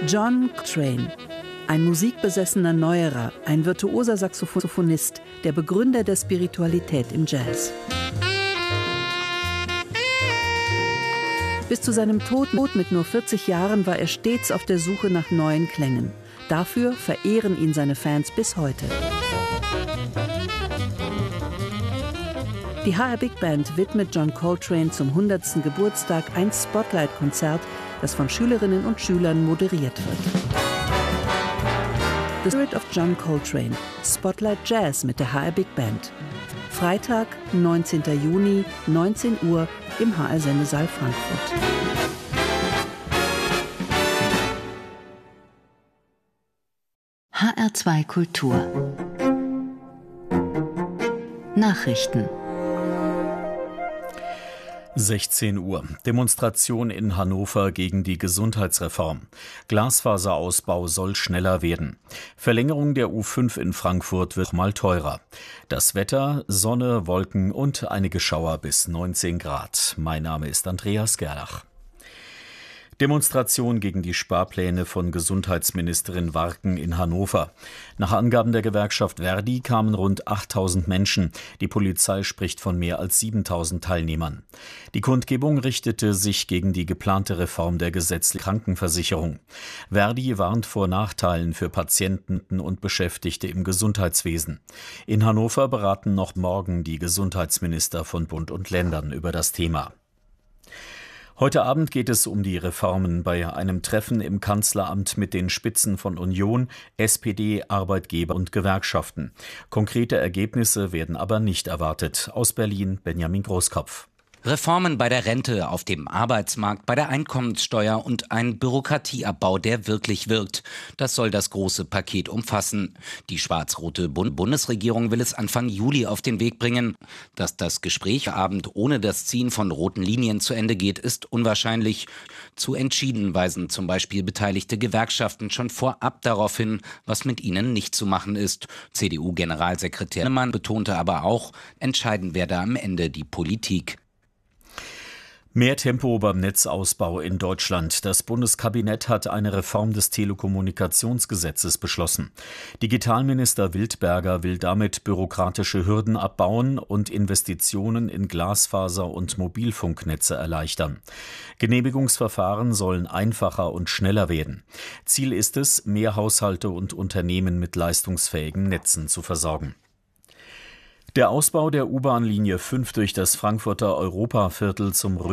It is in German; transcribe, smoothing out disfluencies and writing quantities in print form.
John Coltrane, ein musikbesessener Neuerer, ein virtuoser Saxophonist, der Begründer der Spiritualität im Jazz. Bis zu seinem Tod mit nur 40 Jahren war er stets auf der Suche nach neuen Klängen. Dafür verehren ihn seine Fans bis heute. Die HR Big Band widmet John Coltrane zum 100. Geburtstag ein Spotlight-Konzert, das von Schülerinnen und Schülern moderiert wird. The Spirit of John Coltrane, Spotlight Jazz mit der HR Big Band. Freitag, 19. Juni, 19 Uhr im HR-Sendesaal Frankfurt. HR2 Kultur Nachrichten 16 Uhr. Demonstration in Hannover gegen die Gesundheitsreform. Glasfaserausbau soll schneller werden. Verlängerung der U5 in Frankfurt wird mal teurer. Das Wetter, Sonne, Wolken und einige Schauer bis 19 Grad. Mein Name ist Andreas Gerlach. Demonstration gegen die Sparpläne von Gesundheitsministerin Warken in Hannover. Nach Angaben der Gewerkschaft Verdi kamen rund 8.000 Menschen. Die Polizei spricht von mehr als 7.000 Teilnehmern. Die Kundgebung richtete sich gegen die geplante Reform der gesetzlichen Krankenversicherung. Verdi warnt vor Nachteilen für Patienten und Beschäftigte im Gesundheitswesen. In Hannover beraten noch morgen die Gesundheitsminister von Bund und Ländern über das Thema. Heute Abend geht es um die Reformen bei einem Treffen im Kanzleramt mit den Spitzen von Union, SPD, Arbeitgeber und Gewerkschaften. Konkrete Ergebnisse werden aber nicht erwartet. Aus Berlin Benjamin Großkopf. Reformen bei der Rente, auf dem Arbeitsmarkt, bei der Einkommenssteuer und ein Bürokratieabbau, der wirklich wirkt. Das soll das große Paket umfassen. Die schwarz-rote Bundesregierung will es Anfang Juli auf den Weg bringen. Dass das Gespräch Abend ohne das Ziehen von roten Linien zu Ende geht, ist unwahrscheinlich. Zu entschieden weisen zum Beispiel beteiligte Gewerkschaften schon vorab darauf hin, was mit ihnen nicht zu machen ist. CDU-Generalsekretär Linnemann betonte aber auch, entscheiden werde am Ende die Politik. Mehr Tempo beim Netzausbau in Deutschland. Das Bundeskabinett hat eine Reform des Telekommunikationsgesetzes beschlossen. Digitalminister Wildberger will damit bürokratische Hürden abbauen und Investitionen in Glasfaser- und Mobilfunknetze erleichtern. Genehmigungsverfahren sollen einfacher und schneller werden. Ziel ist es, mehr Haushalte und Unternehmen mit leistungsfähigen Netzen zu versorgen. Der Ausbau der U-Bahn-Linie 5 durch das Frankfurter Europaviertel zum